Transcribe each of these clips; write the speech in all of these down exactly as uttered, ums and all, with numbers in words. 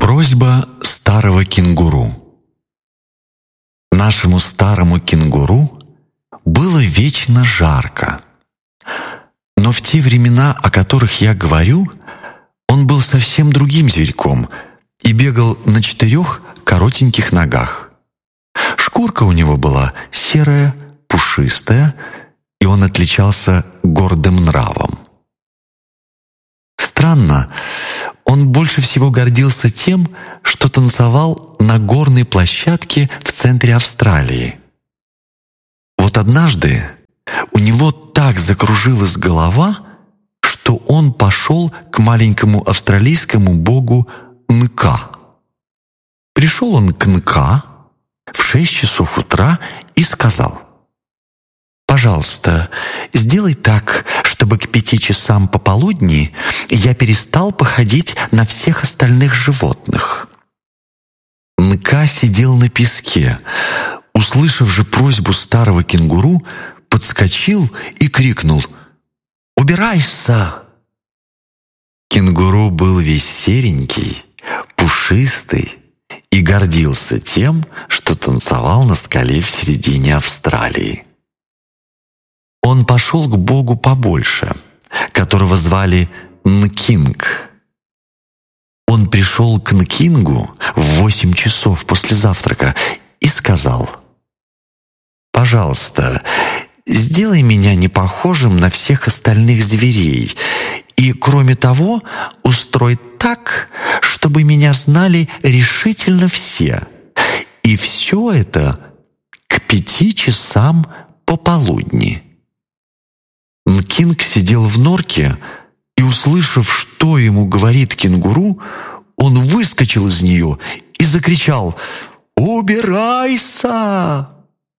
Просьба старого кенгуру. Нашему старому кенгуру было вечно жарко. Но в те времена, о которых я говорю, он был совсем другим зверьком и бегал на четырех коротеньких ногах. Шкурка у него была серая, пушистая, и он отличался гордым нравом. Странно, он больше всего гордился тем, что танцевал на горной площадке в центре Австралии. Вот однажды у него так закружилась голова, что он пошел к маленькому австралийскому богу Нка. Пришел он к Нка в шесть часов утра и сказал: «Пожалуйста, сделай так, чтобы к пяти часам пополудни я перестал походить на всех остальных животных». Нка сидел на песке. Услышав же просьбу старого кенгуру, подскочил и крикнул: «Убирайся!» Кенгуру был весь серенький, пушистый и гордился тем, что танцевал на скале в середине Австралии. Он пошел к богу побольше, которого звали Нкинг. Он пришел к Нкингу в восемь часов после завтрака и сказал: «Пожалуйста, сделай меня не похожим на всех остальных зверей, и, кроме того, устрой так, чтобы меня знали решительно все, и все это к пяти часам пополудни». Нкинг сидел в норке, и, услышав, что ему говорит кенгуру, он выскочил из нее и закричал: «Убирайся!»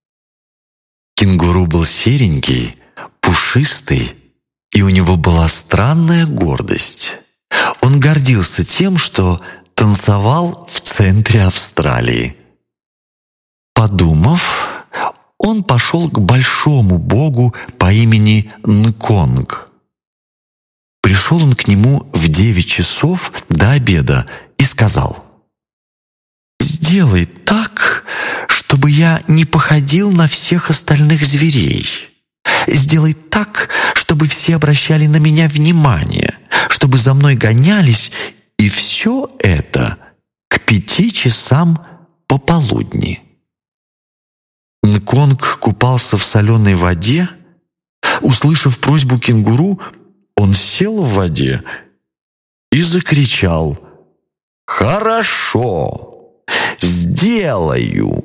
Кенгуру был серенький, пушистый, и у него была странная гордость. Он гордился тем, что танцевал в центре Австралии. Подумав, он пошел к большому богу по имени Нконг. Пришел он к нему в девять часов до обеда и сказал: «Сделай так, чтобы я не походил на всех остальных зверей. Сделай так, чтобы все обращали на меня внимание, чтобы за мной гонялись, и все это к пяти часам пополудни». Нконг купался в соленой воде. Услышав просьбу кенгуру, он сел в воде и закричал: «Хорошо, сделаю!»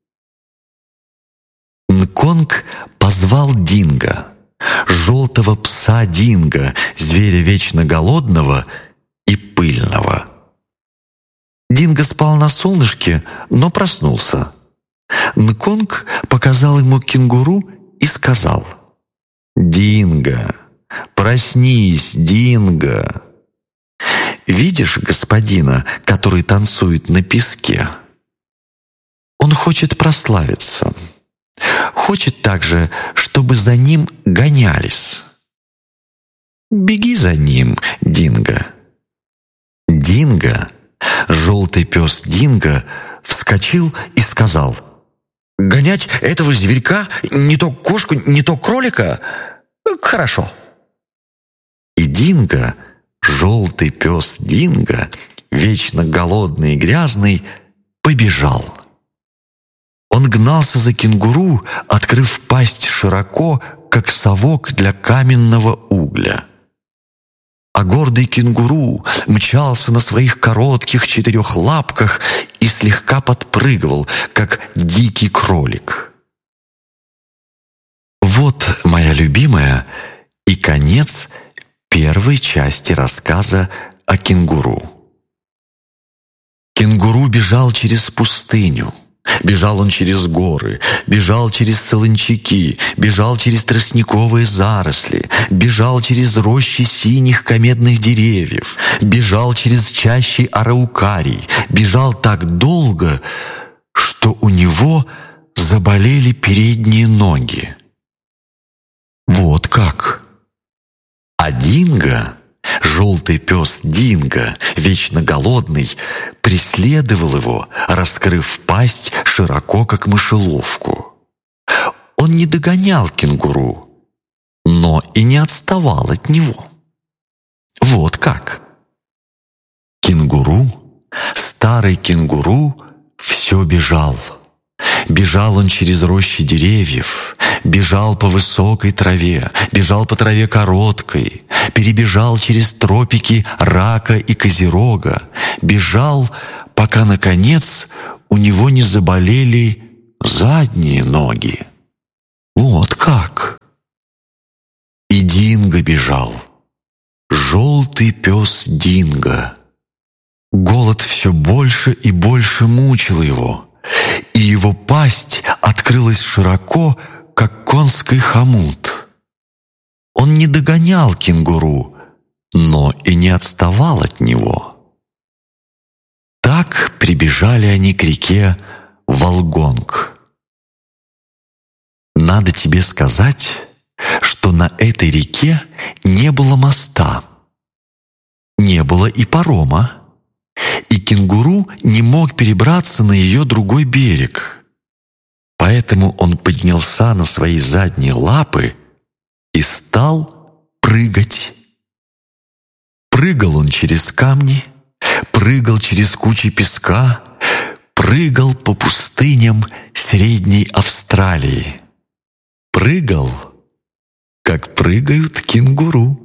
Нконг позвал Динго, желтого пса Динго, зверя вечно голодного и пыльного. Динго спал на солнышке, но проснулся. Нконг показал ему кенгуру и сказал: «Динго, проснись, Динго! Видишь господина, который танцует на песке? Он хочет прославиться. Хочет также, чтобы за ним гонялись. Беги за ним, Динго». Динго, желтый пес Динго, вскочил и сказал: «Гонять этого зверька, не то кошку, не то кролика? Хорошо». И Динго, желтый пес Динго, вечно голодный и грязный, побежал. Он гнался за кенгуру, открыв пасть широко, как совок для каменного угля. А гордый кенгуру мчался на своих коротких четырех лапках и слегка подпрыгивал, как дикий кролик. Вот, моя любимая, и конец первой части рассказа о кенгуру. Кенгуру бежал через пустыню. Бежал он через горы, бежал через солончаки, бежал через тростниковые заросли, бежал через рощи синих комедных деревьев, бежал через чащи араукарий, бежал так долго, что у него заболели передние ноги. Вот как! А Динго Желтый пес Динго, вечно голодный, преследовал его, раскрыв пасть широко, как мышеловку. Он не догонял кенгуру, но и не отставал от него. Вот как. Кенгуру, старый кенгуру, все бежал. Бежал он через рощи деревьев, бежал по высокой траве, бежал по траве короткой, перебежал через тропики рака и козерога, бежал, пока, наконец, у него не заболели задние ноги. Вот как. И Динго бежал. Желтый пес Динго. Голод все больше и больше мучил его, и его пасть открылась широко, как конский хомут. Он не догонял кенгуру, но и не отставал от него. Так прибежали они к реке Волгонг. Надо тебе сказать, что на этой реке не было моста, не было и парома, и кенгуру не мог перебраться на ее другой берег. Поэтому он поднялся на свои задние лапы и стал прыгать. Прыгал он через камни, прыгал через кучи песка, прыгал по пустыням Средней Австралии. Прыгал, как прыгают кенгуру.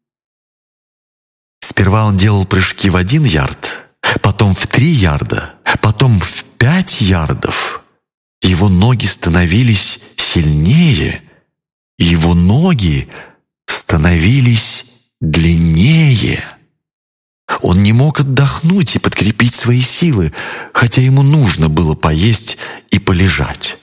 Сперва он делал прыжки в один ярд, потом в три ярда, потом в пять ярдов. Его ноги становились сильнее, его ноги становились длиннее. Он не мог отдохнуть и подкрепить свои силы, хотя ему нужно было поесть и полежать.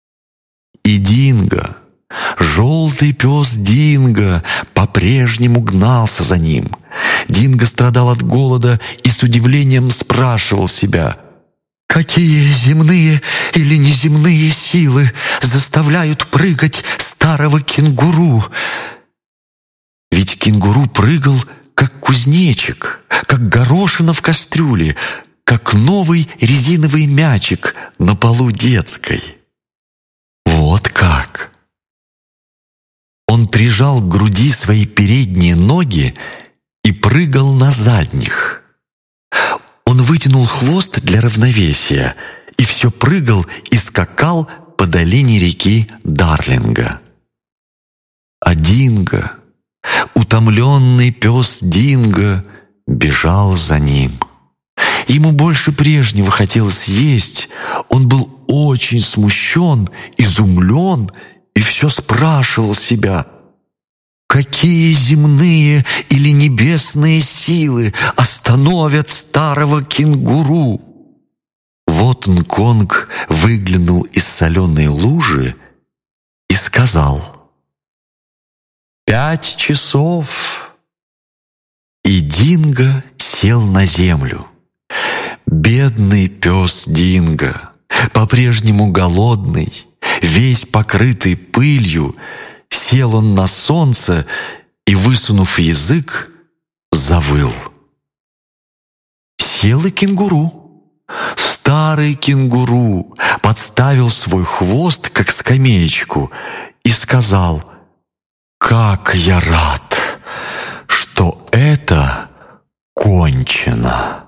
И Динго, желтый пес Динго, по-прежнему гнался за ним. Динго страдал от голода и с удивлением спрашивал себя: «Какие земные или неземные силы заставляют прыгать старого кенгуру?» Ведь кенгуру прыгал, как кузнечик, как горошина в кастрюле, как новый резиновый мячик на полу детской. Вот как! Он прижал к груди свои передние ноги и прыгал на задних. Он вытянул хвост для равновесия и все прыгал и скакал по долине реки Дарлинга. А Динго, утомленный пес Динго, бежал за ним. Ему больше прежнего хотелось есть. Он был очень смущен, изумлен и все спрашивал себя: какие земные или небесные силы остановят старого кенгуру? Вот Нконг выглянул из соленой лужи и сказал: «Пять часов». И Динго сел на землю. Бедный пес Динго, по-прежнему голодный, весь покрытый пылью, сел он на солнце и, высунув язык, завыл. Сел и кенгуру. Старый кенгуру подставил свой хвост, как скамеечку, и сказал: «Как я рад, что это кончено!»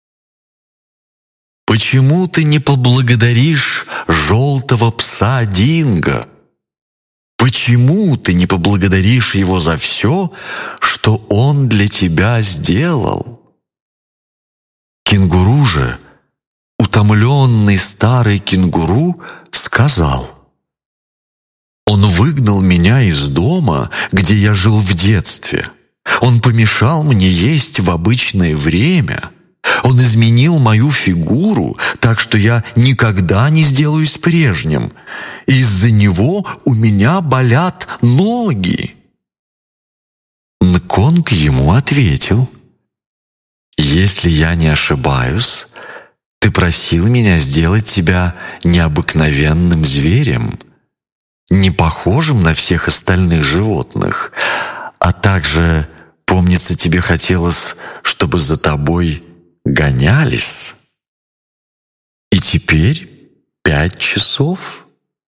«Почему ты не поблагодаришь желтого пса Динго? Почему ты не поблагодаришь его за все, что он для тебя сделал?» Кенгуру же, утомленный старый кенгуру, сказал: «Он выгнал меня из дома, где я жил в детстве. Он помешал мне есть в обычное время. Он изменил мою фигуру, так что я никогда не сделаюсь прежним. Из-за него у меня болят ноги». Нконг ему ответил: «Если я не ошибаюсь, ты просил меня сделать тебя необыкновенным зверем, не похожим на всех остальных животных, а также Помнится, тебе хотелось, чтобы за тобой гонялись. И теперь пять часов?»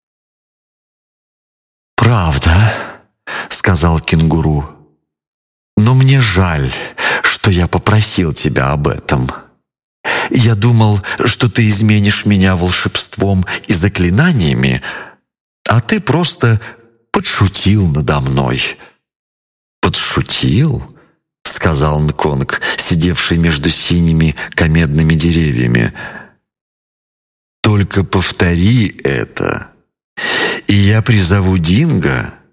«Правда», — сказал кенгуру. «Но мне жаль, что я попросил тебя об этом. Я думал, что ты изменишь меня волшебством и заклинаниями, а ты просто подшутил надо мной». «Подшутил?» — сказал Нконг, сидевший между синими комедными деревьями. «Только повтори это, и я призову Динго,